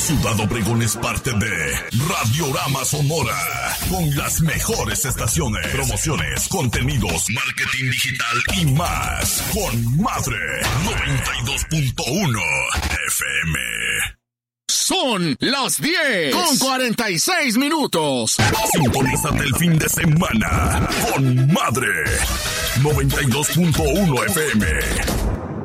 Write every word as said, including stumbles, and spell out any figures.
Ciudad Obregón es parte de Radiorama Sonora, con las mejores estaciones, promociones, contenidos, marketing digital y más. Con Madre noventa y dos punto uno F M. Son las diez con cuarenta y seis minutos. Sintonízate el fin de semana con Madre noventa y dos punto uno F M.